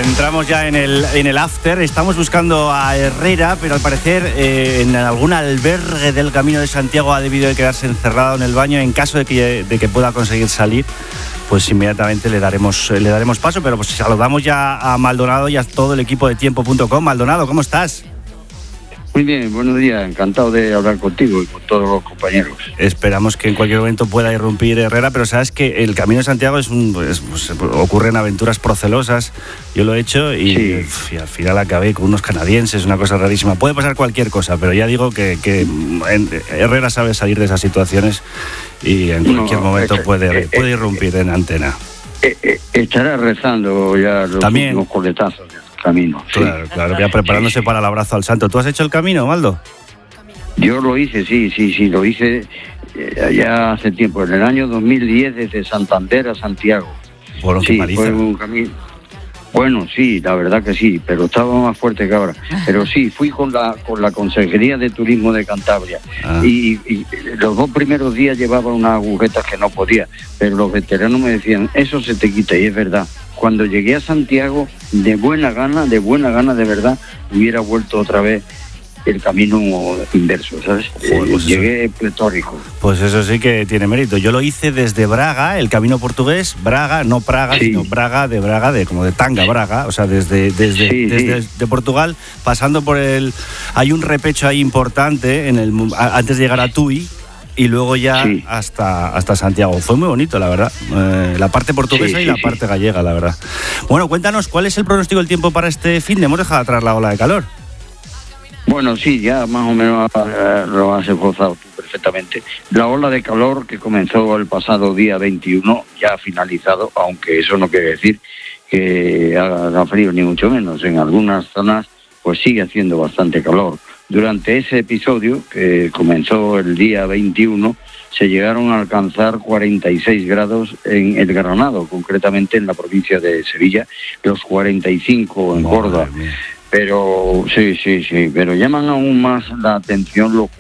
Entramos ya en el after. Estamos buscando a Herrera, pero al parecer en algún albergue del Camino de Santiago ha debido de quedarse encerrado en el baño. En caso de que pueda conseguir salir, pues inmediatamente le daremos paso. Pero pues saludamos ya a Maldonado y a todo el equipo de Tiempo.com. Maldonado, ¿cómo estás? Muy bien, buenos días, encantado de hablar contigo y con todos los compañeros. Esperamos que en cualquier momento pueda irrumpir Herrera, pero sabes que el Camino de Santiago ocurren aventuras procelosas. Yo lo he hecho y al final acabé con unos canadienses, una cosa rarísima. Puede pasar cualquier cosa, pero ya digo que Herrera sabe salir de esas situaciones y en cualquier momento puede irrumpir en antena. Estará rezando ya los últimos coletazos del camino. Claro, ya preparándose para el abrazo al santo. ¿Tú has hecho el camino, Maldo? Yo lo hice, sí, lo hice ya hace tiempo, en el año 2010, desde Santander a Santiago. Bueno, qué paliza. Fue un camino. Bueno, sí, la verdad que sí, pero estaba más fuerte que ahora. Pero sí, fui con la Consejería de Turismo de Cantabria. Y los 2 primeros días llevaba unas agujetas que no podía, pero los veteranos me decían, eso se te quita, y es verdad. Cuando llegué a Santiago, de buena gana, de verdad, hubiera vuelto otra vez el camino inverso, ¿sabes? Pues llegué pletórico. Pues eso sí que tiene mérito. Yo lo hice desde Braga, el camino portugués, Braga, no Praga, sino Braga, como de tanga, Braga, o sea, desde Portugal, pasando por hay un repecho ahí importante antes de llegar a Tui, y luego ya hasta Santiago. Fue muy bonito, la verdad. La parte portuguesa y la parte gallega, la verdad. Bueno, cuéntanos, ¿cuál es el pronóstico del tiempo para este fin de? Hemos dejado atrás la ola de calor. Bueno, sí, ya más o menos lo has esbozado tú perfectamente. La ola de calor que comenzó el pasado día 21 ya ha finalizado, aunque eso no quiere decir que haga frío ni mucho menos. En algunas zonas pues sigue haciendo bastante calor. Durante ese episodio, que comenzó el día 21, se llegaron a alcanzar 46 grados en el Granado, concretamente en la provincia de Sevilla, los 45 en Córdoba. Pero pero llaman aún más la atención los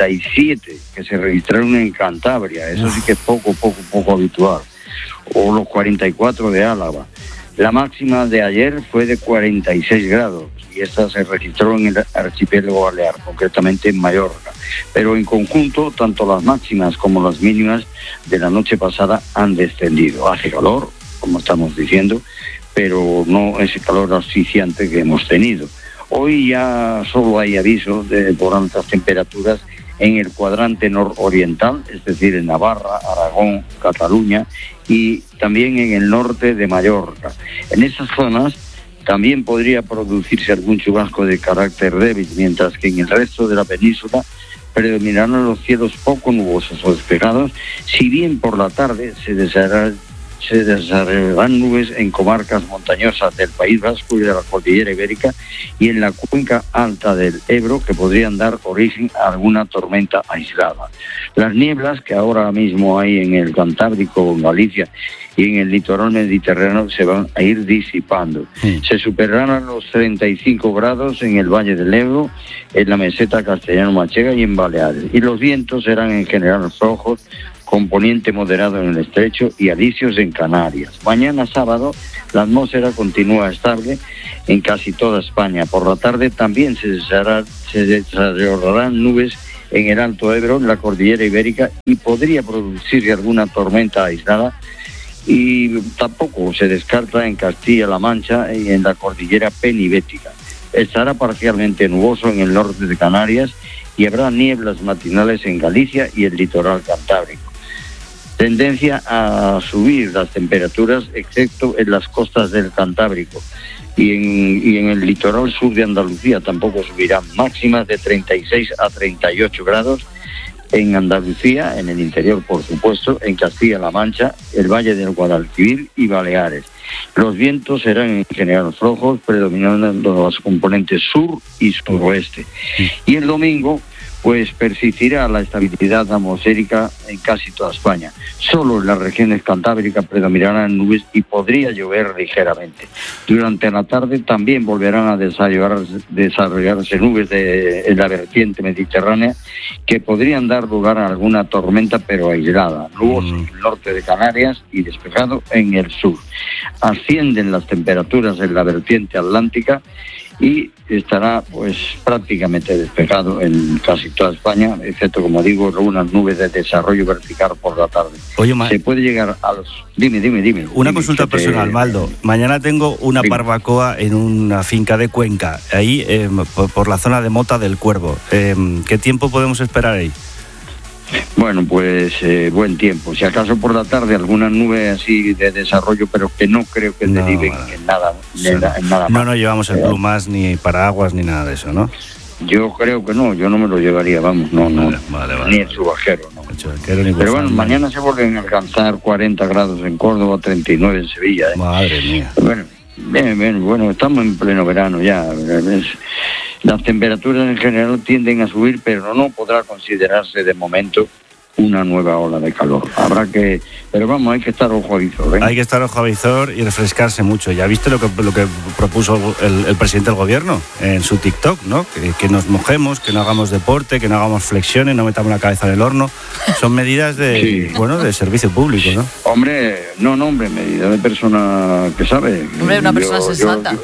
47 que se registraron en Cantabria. Eso sí que es poco habitual. O los 44 de Álava. La máxima de ayer fue de 46 grados y esta se registró en el archipiélago balear, concretamente en Mallorca. Pero en conjunto, tanto las máximas como las mínimas de la noche pasada han descendido. Hace calor, como estamos diciendo, pero no ese calor asfixiante que hemos tenido. Hoy ya solo hay aviso por altas temperaturas en el cuadrante nororiental, es decir, en Navarra, Aragón, Cataluña y también en el norte de Mallorca. En esas zonas también podría producirse algún chubasco de carácter débil, mientras que en el resto de la península predominarán los cielos poco nubosos o despejados, si bien por la tarde se desarrollarán nubes en comarcas montañosas del País Vasco y de la Cordillera Ibérica y en la cuenca alta del Ebro, que podrían dar origen a alguna tormenta aislada. Las nieblas que ahora mismo hay en el Cantábrico, en Galicia y en el litoral mediterráneo se van a ir disipando. Se superarán los 35 grados en el Valle del Ebro, en la meseta castellano-manchega y en Baleares. Y los vientos serán en general flojos, componente moderado en el estrecho y alisios en Canarias. Mañana sábado la atmósfera continúa estable en casi toda España. Por la tarde también se desarrollarán nubes en el Alto Ebro, en la Cordillera Ibérica, y podría producirse alguna tormenta aislada, y tampoco se descarta en Castilla-La Mancha y en la Cordillera Penibética. Estará parcialmente nuboso en el norte de Canarias y habrá nieblas matinales en Galicia y el litoral cantábrico. Tendencia a subir las temperaturas, excepto en las costas del Cantábrico y en el litoral sur de Andalucía tampoco subirán, máximas de 36 a 38 grados en Andalucía, en el interior por supuesto, en Castilla-La Mancha, el Valle del Guadalquivir y Baleares. Los vientos serán en general flojos, predominando los componentes sur y suroeste. Y el domingo pues persistirá la estabilidad atmosférica en casi toda España. Solo en las regiones cantábricas predominarán nubes y podría llover ligeramente. Durante la tarde también volverán a desarrollarse nubes en la vertiente mediterránea que podrían dar lugar a alguna tormenta, pero aislada. Nuboso en el norte de Canarias y despejado en el sur. Ascienden las temperaturas en la vertiente atlántica y estará pues prácticamente despejado en casi toda España, excepto, como digo, unas nubes de desarrollo vertical por la tarde. Oye, se puede llegar a los... Dime. Una consulta personal, Maldo. Mañana tengo una barbacoa en una finca de Cuenca, ahí por la zona de Mota del Cuervo. ¿Qué tiempo podemos esperar ahí? Bueno, pues buen tiempo. Si acaso por la tarde alguna nube así de desarrollo, pero que no creo que deriven en nada más. No llevamos el plumas, ni paraguas, ni nada de eso, ¿no? Yo creo que no, yo no me lo llevaría, vamos, no. Vale. Ni el chubasquero, no. Pero bueno, mañana se vuelven a alcanzar 40 grados en Córdoba, 39 en Sevilla. Madre mía. Bueno, estamos en pleno verano ya. Las temperaturas en general tienden a subir, pero no podrá considerarse de momento una nueva ola de calor. Pero vamos, hay que estar ojo a visor, ¿eh? Hay que estar ojo a visor y refrescarse mucho. ¿Ya viste lo que propuso el presidente del gobierno en su TikTok, ¿no? Que nos mojemos, que no hagamos deporte, que no hagamos flexiones, no metamos la cabeza en el horno. Son medidas de servicio público, ¿no? Hombre, medidas de persona que sabe. Hombre, una persona sensata.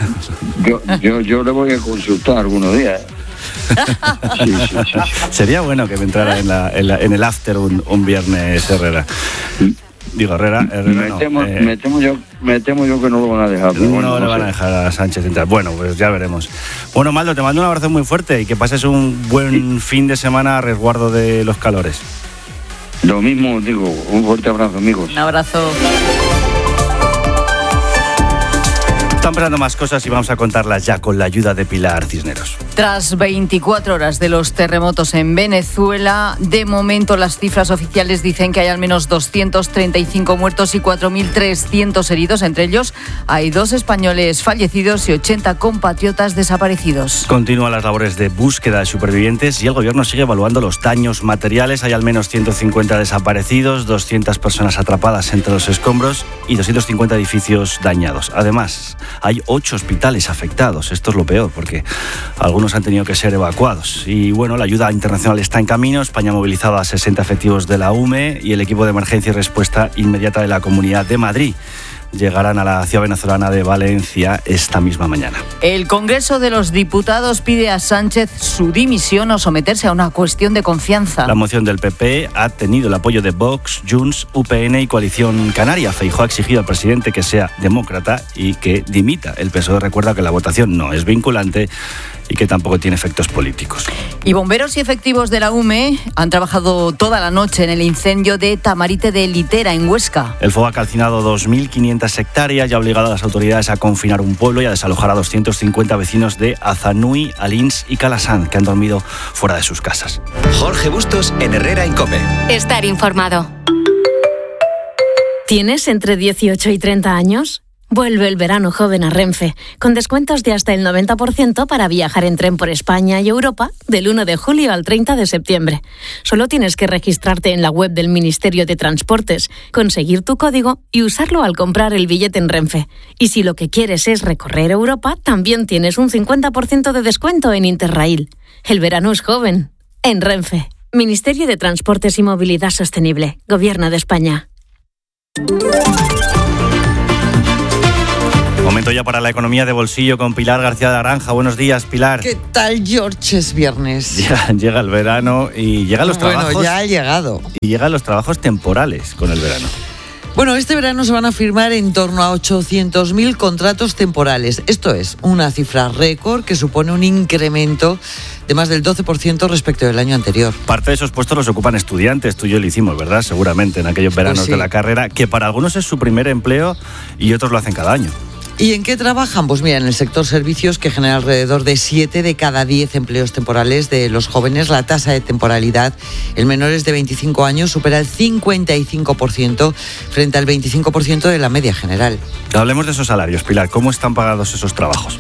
Yo le voy a consultar algunos días. Sí. Sería bueno que me entrara en el after un viernes Herrera. Digo, Herrera me temo yo que no lo van a dejar. No le van a dejar a Sánchez entrar. Bueno, pues ya veremos. Bueno, Maldo, te mando un abrazo muy fuerte y que pases un buen fin de semana a resguardo de los calores. Lo mismo digo, un fuerte abrazo, amigos. Un abrazo. Están pasando más cosas y vamos a contarlas ya con la ayuda de Pilar Cisneros. Tras 24 horas de los terremotos en Venezuela, de momento las cifras oficiales dicen que hay al menos 235 muertos y 4.300 heridos. Entre ellos hay 2 españoles fallecidos y 80 compatriotas desaparecidos. Continúan las labores de búsqueda de supervivientes y el gobierno sigue evaluando los daños materiales. Hay al menos 150 desaparecidos, 200 personas atrapadas entre los escombros y 250 edificios dañados. Además, hay 8 hospitales afectados. Esto es lo peor, porque algunos han tenido que ser evacuados. Y bueno, la ayuda internacional está en camino. España ha movilizado a 60 efectivos de la UME y el equipo de emergencia y respuesta inmediata de la Comunidad de Madrid. Llegarán a la ciudad venezolana de Valencia esta misma mañana. El Congreso de los Diputados pide a Sánchez su dimisión o someterse a una cuestión de confianza. La moción del PP ha tenido el apoyo de Vox, Junts, UPN y Coalición Canaria. Feijóo ha exigido al presidente que sea demócrata y que dimita. El PSOE recuerda que la votación no es vinculante y que tampoco tiene efectos políticos. Y bomberos y efectivos de la UME han trabajado toda la noche en el incendio de Tamarite de Litera, en Huesca. El fuego ha calcinado 2.500 hectáreas y ha obligado a las autoridades a confinar un pueblo y a desalojar a 250 vecinos de Azanui, Alins y Calasan, que han dormido fuera de sus casas. Jorge Bustos en Herrera en COPE. Estar informado. ¿Tienes entre 18 y 30 años? Vuelve el verano joven a Renfe, con descuentos de hasta el 90% para viajar en tren por España y Europa del 1 de julio al 30 de septiembre. Solo tienes que registrarte en la web del Ministerio de Transportes, conseguir tu código y usarlo al comprar el billete en Renfe. Y si lo que quieres es recorrer Europa, también tienes un 50% de descuento en Interrail. El verano es joven. En Renfe. Ministerio de Transportes y Movilidad Sostenible. Gobierno de España. Momento ya para la economía de bolsillo con Pilar García de Aranja. Buenos días, Pilar. ¿Qué tal, George? Es viernes. Ya llega el verano y llegan los trabajos. Bueno, ya ha llegado. Y llegan los trabajos temporales con el verano. Bueno, este verano se van a firmar en torno a 800.000 contratos temporales. Esto es una cifra récord que supone un incremento de más del 12% respecto del año anterior. Parte de esos puestos los ocupan estudiantes. Tú y yo lo hicimos, ¿verdad? Seguramente en aquellos veranos de la carrera, que para algunos es su primer empleo y otros lo hacen cada año. ¿Y en qué trabajan? Pues mira, en el sector servicios, que genera alrededor de 7 de cada 10 empleos temporales de los jóvenes. La tasa de temporalidad en menores de 25 años supera el 55% frente al 25% de la media general. Hablemos de esos salarios, Pilar. ¿Cómo están pagados esos trabajos?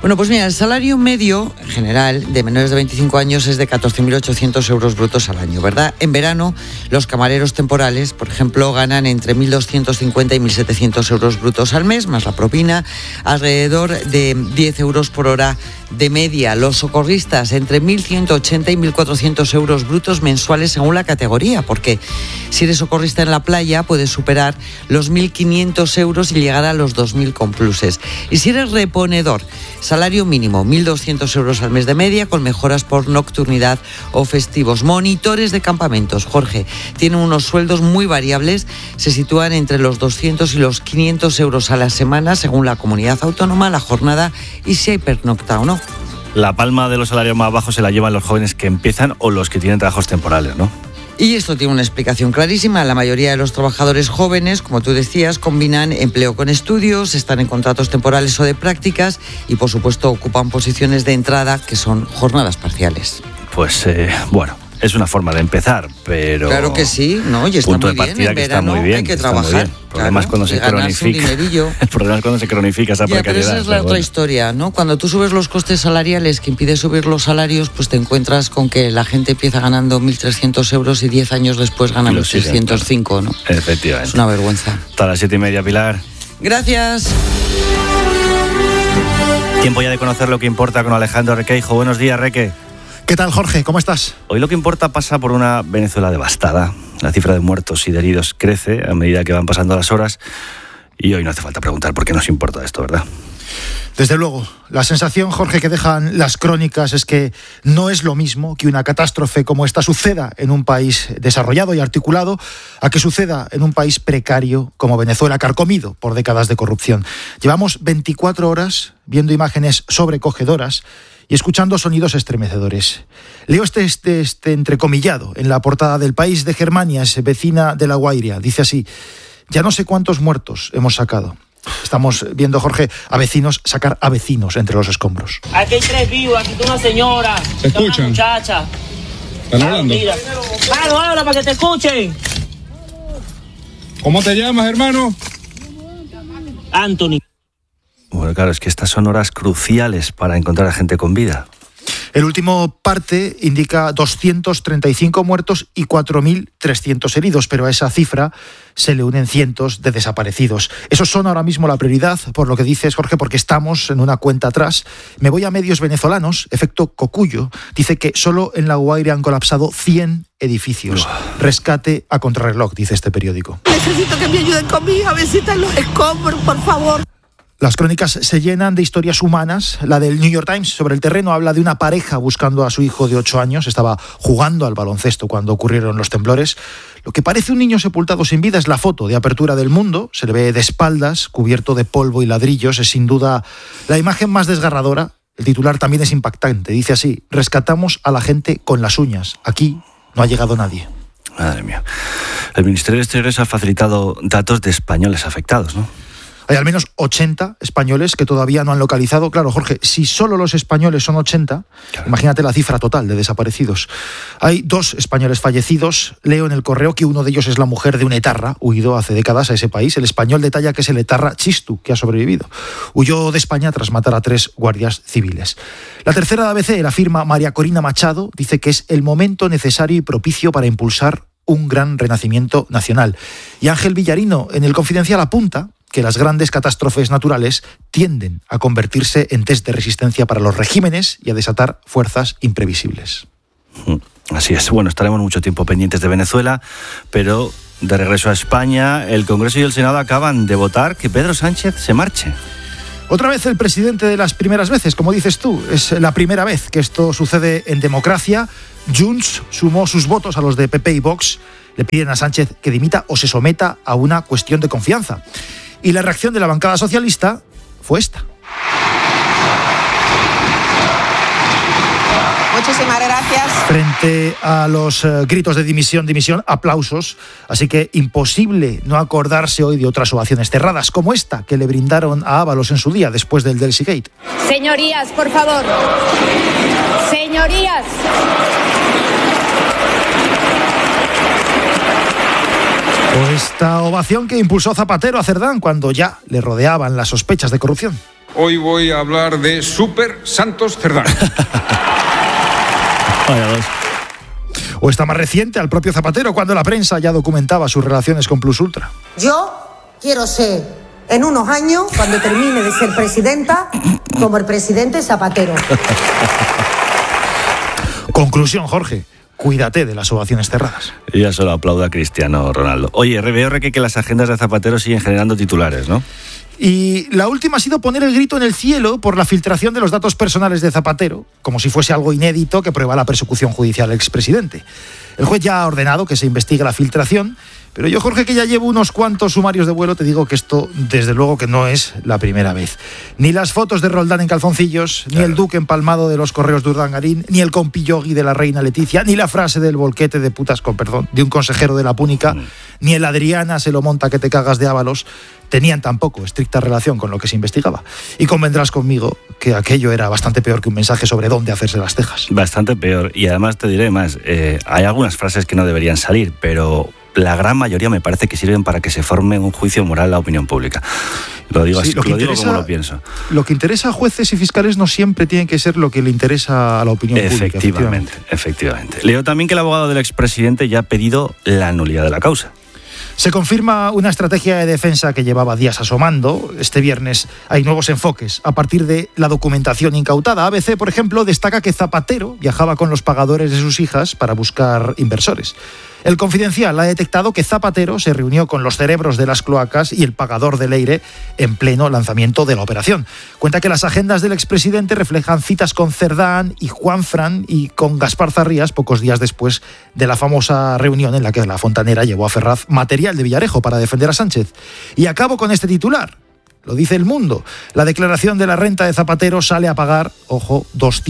Bueno, pues mira, el salario medio en general de menores de 25 años es de 14.800 euros brutos al año, ¿verdad? En verano, los camareros temporales, por ejemplo, ganan entre 1.250 y 1.700 euros brutos al mes, más la propina, alrededor de 10 euros por hora de media. Los socorristas, entre 1.180 y 1.400 euros brutos mensuales según la categoría, porque si eres socorrista en la playa puedes superar los 1.500 euros y llegar a los 2.000 con pluses. Y si eres reponedor, salario mínimo, 1.200 euros al mes de media, con mejoras por nocturnidad o festivos. Monitores de campamentos, Jorge, tienen unos sueldos muy variables, se sitúan entre los 200 y los 500 euros a la semana, según la comunidad autónoma, la jornada y si hay pernocta o no. La palma de los salarios más bajos se la llevan los jóvenes que empiezan o los que tienen trabajos temporales, ¿no? Y esto tiene una explicación clarísima. La mayoría de los trabajadores jóvenes, como tú decías, combinan empleo con estudios, están en contratos temporales o de prácticas y, por supuesto, ocupan posiciones de entrada que son jornadas parciales. Pues, bueno, es una forma de empezar, pero... Claro que sí, ¿no? Y está punto muy de partida bien. Que en verano está muy bien, hay que trabajar. El problema es cuando se cronifica. El problema es cuando se cronifica esa precariedad. Pero esa es la otra historia, ¿no? Cuando tú subes los costes salariales, que impide subir los salarios, pues te encuentras con que la gente empieza ganando 1.300 euros y 10 años después gana 1.605, ¿no? Efectivamente. Es una vergüenza. Hasta las 7:30, Pilar. Gracias. Tiempo ya de conocer lo que importa con Alejandro Requeijo. Buenos días, Reque. ¿Qué tal, Jorge? ¿Cómo estás? Hoy lo que importa pasa por una Venezuela devastada. La cifra de muertos y de heridos crece a medida que van pasando las horas. Y hoy no hace falta preguntar por qué nos importa esto, ¿verdad? Desde luego. La sensación, Jorge, que dejan las crónicas es que no es lo mismo que una catástrofe como esta suceda en un país desarrollado y articulado a que suceda en un país precario como Venezuela, carcomido por décadas de corrupción. Llevamos 24 horas viendo imágenes sobrecogedoras y escuchando sonidos estremecedores. Leo este entrecomillado en la portada del País de Germania, es vecina de La Guaira. Dice así: ya no sé cuántos muertos hemos sacado. Estamos viendo, Jorge, a vecinos sacar a vecinos entre los escombros. Aquí hay 3 vivos, aquí está una señora, está una muchacha. ¿Están hablando? Habla para que te escuchen. ¿Cómo te llamas, hermano? Anthony. Bueno, claro, es que estas son horas cruciales para encontrar a gente con vida. El último parte indica 235 muertos y 4.300 heridos, pero a esa cifra se le unen cientos de desaparecidos. Esos son ahora mismo la prioridad, por lo que dices, Jorge, porque estamos en una cuenta atrás. Me voy a medios venezolanos, efecto Cocuyo, dice que solo en La Guaira han colapsado 100 edificios. Rescate a contrarreloj, dice este periódico. Necesito que me ayuden con mi hija, visitar los escombros, por favor. Las crónicas se llenan de historias humanas. La del New York Times sobre el terreno habla de una pareja buscando a su hijo de 8 años. Estaba jugando al baloncesto cuando ocurrieron los temblores. Lo que parece un niño sepultado sin vida es la foto de apertura del Mundo. Se le ve de espaldas, cubierto de polvo y ladrillos. Es sin duda la imagen más desgarradora. El titular también es impactante. Dice así: rescatamos a la gente con las uñas. Aquí no ha llegado nadie. Madre mía. El Ministerio de Exteriores ha facilitado datos de españoles afectados, ¿no? Hay al menos 80 españoles que todavía no han localizado. Claro, Jorge, si solo los españoles son 80, claro, imagínate la cifra total de desaparecidos. Hay 2 españoles fallecidos. Leo en el correo que uno de ellos es la mujer de un etarra, huido hace décadas a ese país. El español detalla que es el etarra Chistu, que ha sobrevivido. Huyó de España tras matar a 3 guardias civiles. La tercera de ABC, la firma María Corina Machado, dice que es el momento necesario y propicio para impulsar un gran renacimiento nacional. Y Ángel Villarino, en El Confidencial, apunta que las grandes catástrofes naturales tienden a convertirse en test de resistencia para los regímenes y a desatar fuerzas imprevisibles. Así es. Bueno, estaremos mucho tiempo pendientes de Venezuela, pero de regreso a España, el Congreso y el Senado acaban de votar que Pedro Sánchez se marche. Otra vez el presidente de las primeras veces, como dices tú. Es la primera vez que esto sucede en democracia. Junts sumó sus votos a los de PP y Vox. Le piden a Sánchez que dimita o se someta a una cuestión de confianza. Y la reacción de la bancada socialista fue esta. Muchísimas gracias. Frente a los gritos de dimisión, aplausos. Así que imposible no acordarse hoy de otras ovaciones cerradas, como esta que le brindaron a Ábalos en su día, después del Delsigate. Señorías, por favor. Señorías. O esta ovación que impulsó Zapatero a Cerdán cuando ya le rodeaban las sospechas de corrupción. Hoy voy a hablar de Super Santos Cerdán. O esta más reciente, al propio Zapatero, cuando la prensa ya documentaba sus relaciones con Plus Ultra. Yo quiero ser, en unos años, cuando termine de ser presidenta, como el presidente Zapatero. Conclusión, Jorge. Cuídate de las ovaciones cerradas. Y ya solo aplauda a Cristiano Ronaldo. Oye, veo que las agendas de Zapatero siguen generando titulares, ¿no? Y la última ha sido poner el grito en el cielo por la filtración de los datos personales de Zapatero, como si fuese algo inédito que prueba la persecución judicial al expresidente. El juez ya ha ordenado que se investigue la filtración, pero yo, Jorge, que ya llevo unos cuantos sumarios de vuelo, te digo que esto, desde luego, que no es la primera vez. Ni las fotos de Roldán en calzoncillos, ni el duque empalmado de los correos de Urdangarín, ni el compillogi de la reina Leticia, ni la frase del volquete de putas con perdón de un consejero de la Púnica, ni el Adriana se lo monta que te cagas de Ábalos, tenían tampoco estricta relación con lo que se investigaba. Y convendrás conmigo que aquello era bastante peor que un mensaje sobre dónde hacerse las cejas. Bastante peor. Y además te diré más, hay algunas frases que no deberían salir, pero la gran mayoría me parece que sirven para que se forme un juicio moral a la opinión pública. Lo digo así, lo digo como lo pienso. Lo que interesa a jueces y fiscales no siempre tiene que ser lo que le interesa a la opinión pública. Efectivamente. Leo también que el abogado del expresidente ya ha pedido la nulidad de la causa. Se confirma una estrategia de defensa que llevaba días asomando. Este viernes hay nuevos enfoques a partir de la documentación incautada. ABC, por ejemplo, destaca que Zapatero viajaba con los pagadores de sus hijas para buscar inversores. El Confidencial ha detectado que Zapatero se reunió con los cerebros de las cloacas y el pagador de Leire en pleno lanzamiento de la operación. Cuenta que las agendas del expresidente reflejan citas con Cerdán y Juanfran y con Gaspar Zarrías pocos días después de la famosa reunión en la que la Fontanera llevó a Ferraz material de Villarejo para defender a Sánchez. Y acabo con este titular. Lo dice El Mundo. La declaración de la renta de Zapatero sale a pagar, ojo,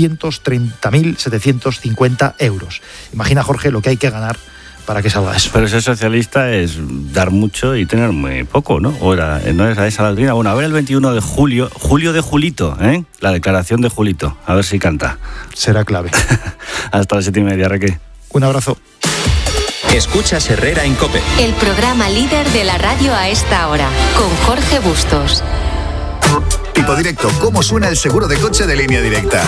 230.750 euros. Imagina, Jorge, lo que hay que ganar para que salga eso. Pero ser socialista es dar mucho y tener muy poco, ¿no? ¿No era esa la doctrina? Bueno, a ver el 21 de julio, julio de Julito, ¿eh? La declaración de Julito, a ver si canta. Será clave. Hasta las 7:30, Reque. Un abrazo. Escuchas Herrera en COPE. El programa líder de la radio a esta hora, con Jorge Bustos. Tipo Directo, ¿cómo suena el seguro de coche de Línea Directa?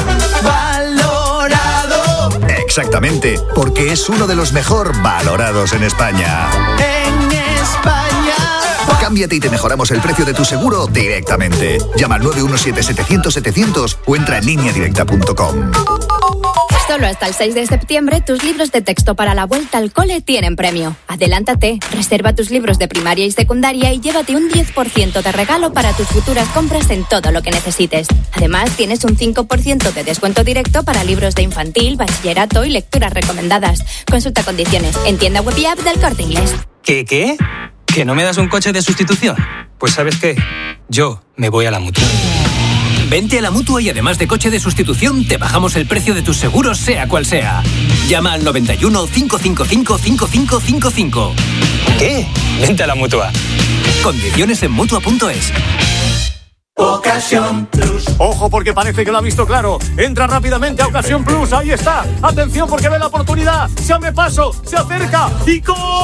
Exactamente, porque es uno de los mejor valorados en España. En España. Cámbiate y te mejoramos el precio de tu seguro directamente. Llama al 917-700-700 o entra en lineadirecta.com. Solo hasta el 6 de septiembre, tus libros de texto para la vuelta al cole tienen premio. Adelántate, reserva tus libros de primaria y secundaria y llévate un 10% de regalo para tus futuras compras en todo lo que necesites. Además, tienes un 5% de descuento directo para libros de infantil, bachillerato y lecturas recomendadas. Consulta condiciones en tienda web y app del Corte Inglés. ¿Qué? ¿Que no me das un coche de sustitución? Pues ¿sabes qué? Yo me voy a la Mutua. Vente a la Mutua y además de coche de sustitución, te bajamos el precio de tus seguros, sea cual sea. Llama al 91 555 5555. ¿Qué? Vente a la Mutua. Condiciones en Mutua.es. Ocasión Plus. Ojo, porque parece que lo ha visto claro. Entra rápidamente a Ocasión Plus. Ahí está. Atención, porque ve la oportunidad. Se abre paso, se acerca y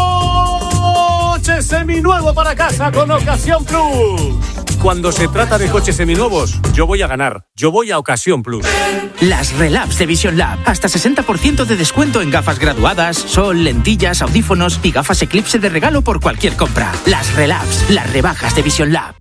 coche seminuevo para casa con Ocasión Plus. Cuando se trata de coches seminuevos, yo voy a ganar. Yo voy a Ocasión Plus. Las Relabs de Vision Lab. Hasta 60% de descuento en gafas graduadas, sol, lentillas, audífonos y gafas Eclipse de regalo por cualquier compra. Las Relabs, las rebajas de Vision Lab.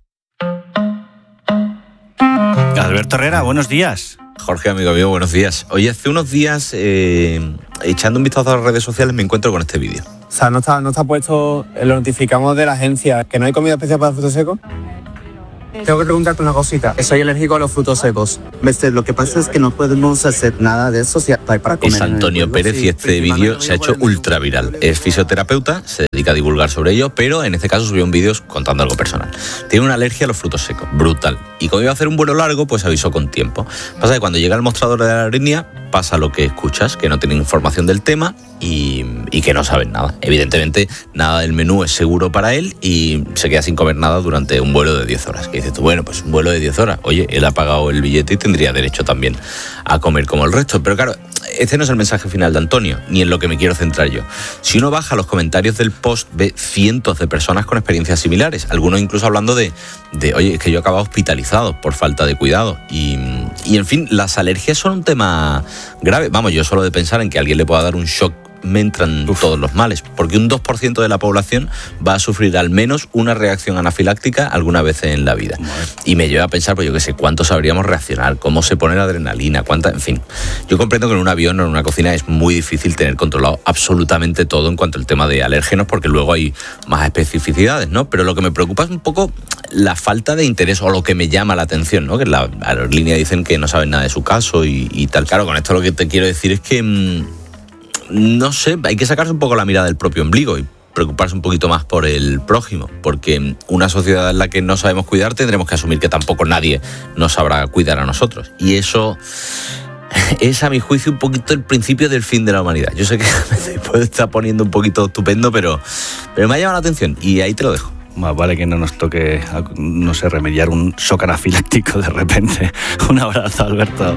Alberto Herrera, buenos días. Jorge, amigo mío, buenos días. Oye, hace unos días, echando un vistazo a las redes sociales, me encuentro con este vídeo. O sea, no está puesto, lo notificamos de la agencia, que no hay comida especial para frutos secos. Tengo que preguntarte una cosita. Soy alérgico a los frutos secos. Lo que pasa es que no podemos hacer nada de eso si hay para comer. Es Antonio Pérez y este vídeo se ha hecho ultra viral. Es fisioterapeuta, se dedica a divulgar sobre ello, pero en este caso subió un vídeo contando algo personal. Tiene una alergia a los frutos secos, brutal. Y como iba a hacer un vuelo largo, pues avisó con tiempo. Pasa que cuando llega al mostrador de la aerolínea, pasa lo que escuchas, que no tienen información del tema y que no saben nada. Evidentemente, nada del menú es seguro para él y se queda sin comer nada durante un vuelo de 10 horas. Que dices tú, bueno, pues un vuelo de 10 horas. Oye, él ha pagado el billete y tendría derecho también a comer como el resto. Pero claro, este no es el mensaje final de Antonio, ni en lo que me quiero centrar yo. Si uno baja los comentarios del post, ve cientos de personas con experiencias similares, algunos incluso hablando de oye, es que yo he acabado hospitalizado por falta de cuidado. Y en fin, las alergias son un tema grave. Vamos, yo solo de pensar en que a alguien le pueda dar un shock me entran todos los males, porque un 2% de la población va a sufrir al menos una reacción anafiláctica alguna vez en la vida. Y me lleva a pensar, pues yo qué sé, cuánto sabríamos reaccionar, cómo se pone la adrenalina, en fin. Yo comprendo que en un avión o en una cocina es muy difícil tener controlado absolutamente todo en cuanto al tema de alérgenos, porque luego hay más especificidades, ¿no? Pero lo que me preocupa es un poco la falta de interés, o lo que me llama la atención, ¿no? Que la aerolínea dicen que no saben nada de su caso y tal. Claro, con esto lo que te quiero decir es que no sé, hay que sacarse un poco la mirada del propio ombligo y preocuparse un poquito más por el prójimo, porque una sociedad en la que no sabemos cuidar tendremos que asumir que tampoco nadie nos sabrá cuidar a nosotros. Y eso es, a mi juicio, un poquito el principio del fin de la humanidad. Yo sé que me puede estar poniendo un poquito estupendo, pero me ha llamado la atención y ahí te lo dejo. Más vale que no nos toque, no sé, remediar un shock anafiláctico de repente. Un abrazo, Alberto.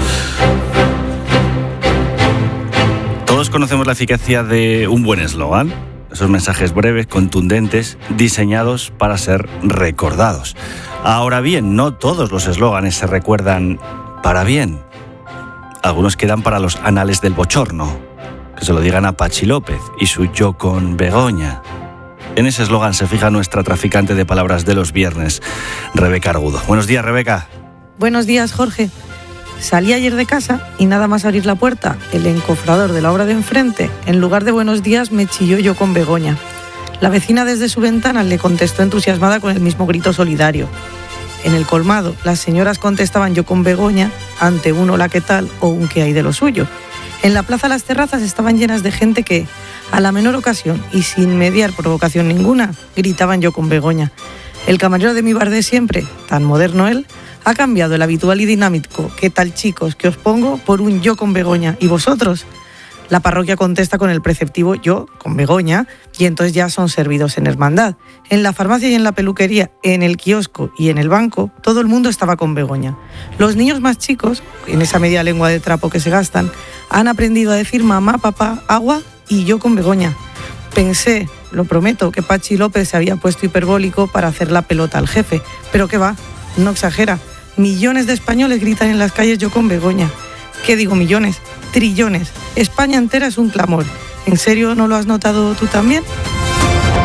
Todos conocemos la eficacia de un buen eslogan, esos mensajes breves, contundentes, diseñados para ser recordados. Ahora bien, no todos los eslóganes se recuerdan para bien. Algunos quedan para los anales del bochorno, que se lo digan a Pachi López y su Yo con Begoña. En ese eslogan se fija nuestra traficante de palabras de los viernes, Rebeca Argudo. Buenos días, Rebeca. Buenos días, Jorge. Salí ayer de casa y nada más abrir la puerta, el encofrador de la obra de enfrente, en lugar de buenos días, me chilló Yo con Begoña. La vecina desde su ventana le contestó entusiasmada con el mismo grito solidario. En el colmado, las señoras contestaban Yo con Begoña ante un hola qué tal o un qué hay de lo suyo. En la plaza las terrazas estaban llenas de gente que, a la menor ocasión y sin mediar provocación ninguna, gritaban Yo con Begoña. El camarero de mi bar de siempre, tan moderno él, ha cambiado el habitual y dinámico ¿qué tal, chicos? Que os pongo por un Yo con Begoña. ¿Y vosotros? La parroquia contesta con el preceptivo Yo con Begoña y entonces ya son servidos en hermandad. En la farmacia y en la peluquería, en el kiosco y en el banco, todo el mundo estaba con Begoña. Los niños más chicos, en esa media lengua de trapo que se gastan, han aprendido a decir mamá, papá, agua y Yo con Begoña. Pensé, lo prometo, que Pachi López se había puesto hiperbólico para hacer la pelota al jefe, pero qué va, no exagera. Millones de españoles gritan en las calles Yo con Begoña. ¿Qué digo millones? Trillones. España entera es un clamor. ¿En serio no lo has notado tú también?